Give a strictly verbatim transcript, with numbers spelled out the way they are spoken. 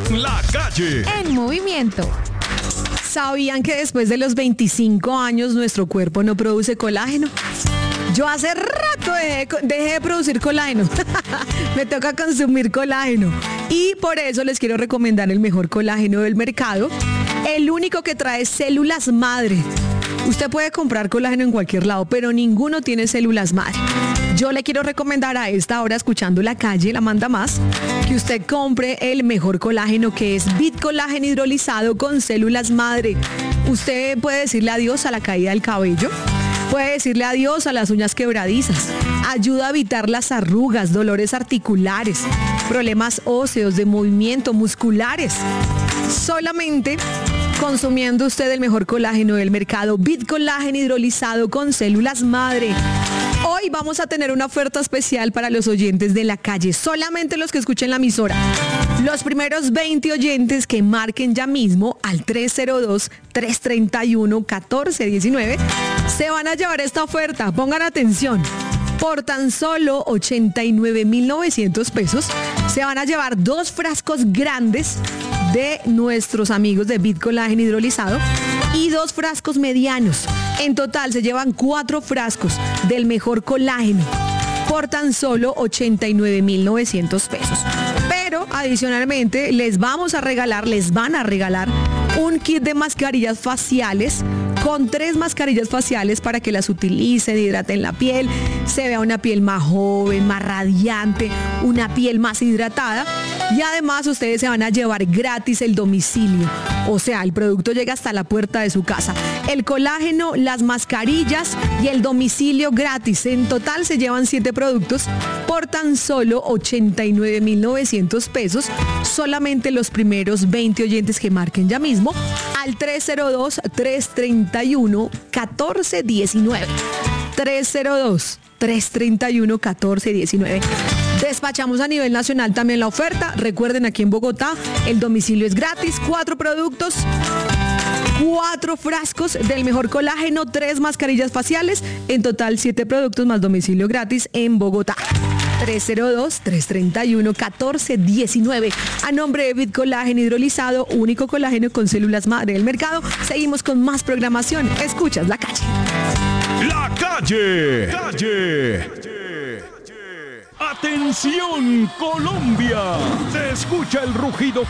La Calle. En movimiento. ¿Sabían que después de los veinticinco años nuestro cuerpo no produce colágeno? Yo hace rato dejé, dejé de producir colágeno. Me toca consumir colágeno. Y por eso les quiero recomendar el mejor colágeno del mercado. El único que trae células madre. Usted puede comprar colágeno en cualquier lado, pero ninguno tiene células madre. Yo le quiero recomendar a esta hora, escuchando La Calle, la manda más, que usted compre el mejor colágeno, que es Bitcolágeno hidrolizado con células madre. Usted puede decirle adiós a la caída del cabello. Puede decirle adiós a las uñas quebradizas. Ayuda a evitar las arrugas, dolores articulares, problemas óseos, de movimiento, musculares. Solamente consumiendo usted el mejor colágeno del mercado, Bitcolágeno hidrolizado con células madre. Hoy vamos a tener una oferta especial para los oyentes de La Calle, solamente los que escuchen la emisora. Los primeros veinte oyentes que marquen ya mismo al tres cero dos, tres tres uno, uno cuatro uno nueve se van a llevar esta oferta. Pongan atención. Por tan solo ochenta y nueve mil novecientos pesos se van a llevar dos frascos grandes de nuestros amigos de Bitcolágeno hidrolizado y dos frascos medianos. En total se llevan cuatro frascos del mejor colágeno por tan solo ochenta y nueve mil novecientos pesos. Pero adicionalmente les vamos a regalar, les van a regalar un kit de mascarillas faciales con tres mascarillas faciales para que las utilicen, hidraten la piel, se vea una piel más joven, más radiante, una piel más hidratada. Y además ustedes se van a llevar gratis el domicilio. O sea, el producto llega hasta la puerta de su casa. El colágeno, las mascarillas y el domicilio gratis. En total se llevan siete productos por tan solo ochenta y nueve mil novecientos pesos. Solamente los primeros veinte oyentes que marquen ya mismo al tres cero dos, tres tres uno, uno cuatro uno nueve. tres cero dos, tres tres uno, uno cuatro uno nueve. Despachamos a nivel nacional también la oferta. Recuerden, aquí en Bogotá el domicilio es gratis. Cuatro productos, cuatro frascos del mejor colágeno, tres mascarillas faciales. En total siete productos más domicilio gratis en Bogotá. tres cero dos, tres tres uno, uno cuatro uno nueve. A nombre de Bitcolágeno hidrolizado, único colágeno con células madre del mercado. Seguimos con más programación. Escuchas La Calle. La Calle. Calle. Atención, Colombia. Se escucha el rugido